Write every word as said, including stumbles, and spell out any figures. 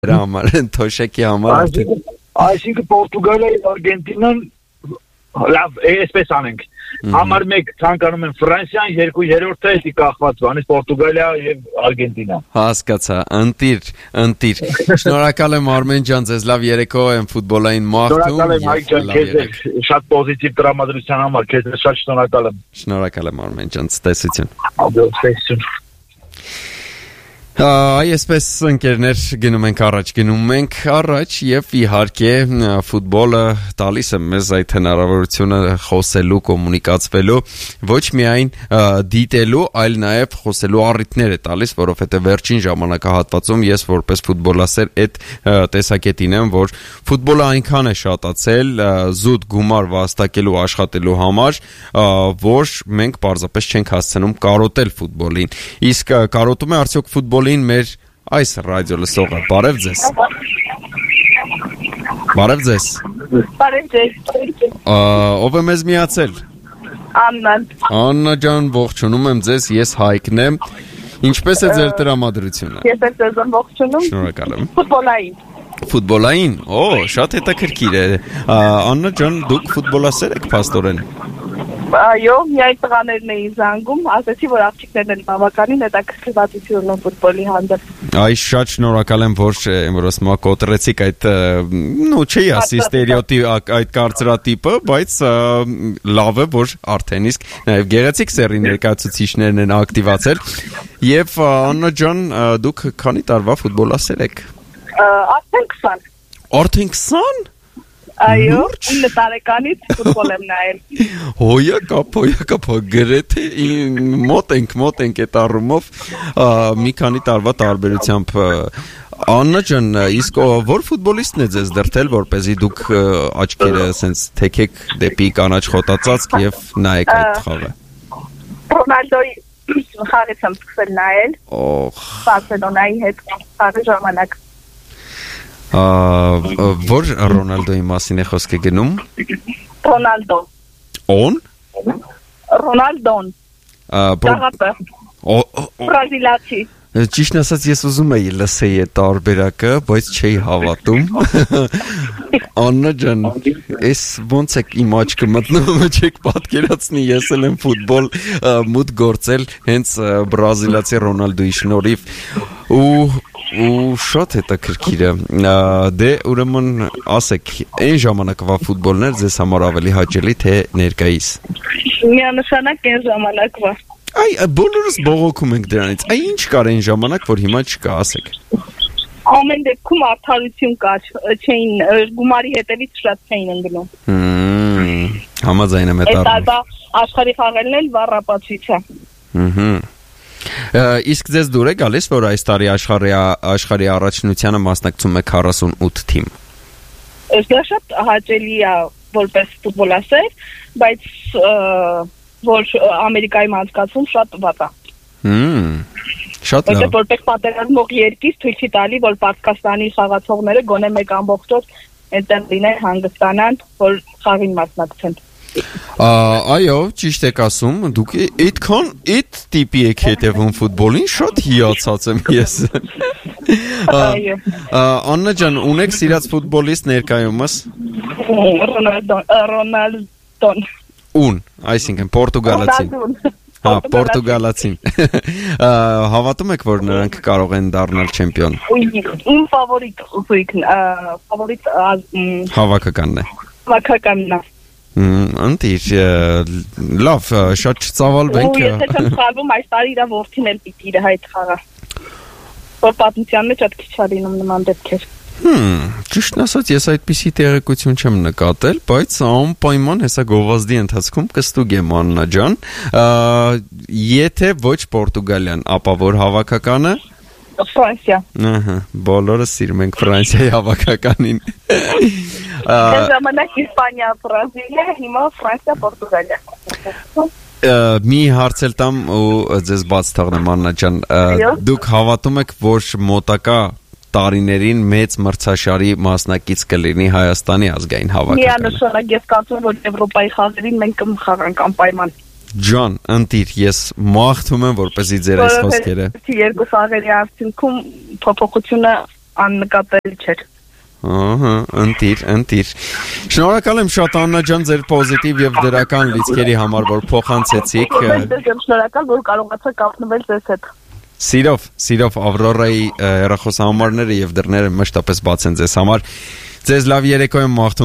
Համար թոշակի համար այսինքն Պորտուգալիայի Արգենտինան լավ էսպես անենք համար մեկ ցանկանում են Ֆրանսիան երկու երրորդը էսի կախված բանից Պորտուգալիա եւ Արգենտինա հասկացա ընտիր ընտիր շնորհակալ եմ Արմեն ջան ձեզ լավ երեկո եմ ֆուտբոլային մաղթում շնորհակալ եմ Հայկ ջան քեզ շատ պոզիտիվ տրամադրության համար քեզ շատ շնորհակալ եմ շնորհակալ եմ Արմեն ջան ցտեսություն ցտեսություն Այսպես ընկերներ գնում ենք առաջ գնում ենք առաջ եւ իհարկե ֆուտբոլը տալիս է մեզ այդ հնարավորությունը խոսելու կոմունիկացվելու ոչ միայն դիտելու այլ նաեւ խոսելու առիթներ է տալիս որովհետեւ վերջին ժամանակահատվածում ես որպես ֆուտբոլասեր այդ տեսակետին եմ որ ֆուտբոլը այնքան է շատացել զուտ գումար վաստակելու աշխատելու համար որ մենք պարզապես չենք հասցնում կարոտել ֆուտբոլին իսկ կարոտում է արդյոք ֆուտբոլին մեր այս ռադիո լսողը բարև ձեզ բարև ձեզ բարև ձեզ ով է մեզ միացել Աննան Աննա ջան ողջունում եմ ձեզ ես Հայկն եմ ինչպես է ձեր տրամադրությունը ես էլ ձեզ ողջունում շնորհակալ եմ ֆուտբոլային ֆուտբոլային օ շատ հետաքրքիր է Աննա ջան դուք ֆուտբոլասեր եք փաստորեն Այո, միայն տղաներն էին զանգում, ասեցի, որ աղջիկներն են բավականին հետաքրքրվածություն ունեն ֆուտբոլի հանդեպ։ Այ շատ շնորհակալ եմ, որ որ ասում կոտրեցիք այդ, նո, չի ասի ստերեոտիպ այդ կարծրատիպը, բայց լավ է, որ արդեն իսկ նաև գեղեցիկ սերի ներկայացուցիչներն են ակտիվացել։ Եվ Աննա ջան, դուք քանի տարվա ֆուտբոլասեր եք։ Արդեն քսան։ Արդեն քսան Այո, ինը տարեկանից ֆուտբոլ եմ նայել։ Հոյա կապ, հոյա կապ, գրեթե մոտ ենք, մոտ ենք այդ առումով մի քանի տարվա տարբերությամբ Աննա ջան, իսկ որ ֆուտբոլիստն է ձեզ դրդել, որպեսզի դուք աչքերը ասենց թեքեք դեպի կանաչ խոտածածկ եւ նայեք այդ խաղը։ Ռոնալդոյի խաղից եմ սկսել նայել։ Օհ։ Բարսելոնայի հետ խաղի ժամանակ։ Որ Ռոնալդոյի մասին է խոսքը գնում։ Ռոնալդո։ On? Ռոնալդոն։ Ճաղապը։ Բրազիլացի։ Ճիշտ ասած ես ուզում էի լսեի այդ տարբերակը, բայց չէի հավատում։ Աննա ջան, ես ոնց է իմ աչքը մտնում, չեք պատկերացնի, ես էլ եմ ֆուտբոլ մուտք գործել հենց բրազիլացի Ռոնալդոյի շնորհիվ ու ու շատ հետաքրքիր է դե ուրեմն ասեք այն ժամանակվա ֆուտբոլներ ձեզ համար ավելի հաճելի թե ներկայիս միանշանակ այն ժամանակվա այ բոլորս բողոքում ենք դրանից այ ինչ կար այն ժամանակ որ հիմա չկա ասեք ամեն դեպքում արդարություն կար չէին գումարի հետևից շատ չէին ընկնում հմ համաձայն եմ այդ առումով աշխարհի խաղերն էլ վառապացույց է հհ Իսկ ձեզ դուր է գալիս, որ այս տարի աշխարհի աշխարհի առաջնությանը մասնակցում է քառասունութ թիմ։ Դա շատ հաճելի է որպես ֆուտբոլասեր, բայց որ Ամերիկայում անցկացվում շատ վատ է։ Հմ։ Շատ լավ։ Որպես պատերազմող երկիր թույլ չի տալի, որ Պակիստանի խաղացողները գոնե մեկ ամբողջ օր այնտեղ լինեն, հանգստանան, որ խաղին մասնակցեն։ Այո, ճիշտ եք ասում, դուք այդքան այդ տիպի եք հետևում ֆուտբոլին, շատ հիացած եմ ես։ Այո։ Աննա ջան, ունեք սիրած ֆուտբոլիստ ներկայումս։ Ռոնալդոն։ Ուն, այսինքն Պորտուգալացին։ Հա, Պորտուգալացին։ Հավատում եք, որ նրանք կարող են դառնալ չեմպիոն։ Իմ ֆավորիտ ուղիքն, ֆավորիտ հավաքականն է։ Հավաքականն է։ Ընտիր, լավ, շատ չծավալվենք։ Ես եմ խաղում այս տարի իրա որդին էլ պիտի իր հայտ խաղա։ Որ պատմության մեջ շատ քիչ լինում նման դեպքեր։ Հմ, ճիշտն ասած ես այդպիսի տեղեկություն չեմ նկատել, բայց անպայման հեսա գովազդի ընթացքում կստուգեմ Աննա ջան։ Եթե ոչ Պորտուգալիան, ապա որ հավաքականը Ֆրանսիա։ Ահա, բոլորս սիրում ենք Ֆրանսիայի հավաքականին։ Այս ժամանակ Իսպանիա, Բրազիլիա, հիմա Ֆրանսիա, Պորտուգալիա։ Մի հարց էլ տամ ու ձեզ բաց թողնեմ Աննա ջան, դուք հավատում եք, որ մոտակա տարիներին մեծ մրցաշարի մասնակից կլինի Հայաստանի ազգային հավաքականը։ Միանշանակ ես կարծում եմ, որ Եվրոպայի խաղերին մենք կմխաղանք անպայման։ Ջան, ընտիր, ես մաղթում եմ, որպեսզի ձեր այս խոսքերը։ Երկու խաղերի արդյունքում փոփոխությունը աննկատելի չէր։ Ահա, ընտիր, ընտիր։ Շնորհակալ եմ շատ Աննա ջան ձեր պոզիտիվ եւ դրական լիցքերի համար, որ փոխանցեցիք։ Շնորհակալ, որ կարողացա կապնվել ձեզ հետ։ Սիրով, սիրով Ավրորայի հեռախոսահամարները եւ դռները մշտապես բաց են ձեզ համար։ Ձեզ լավ երեկո եմ մաղթում։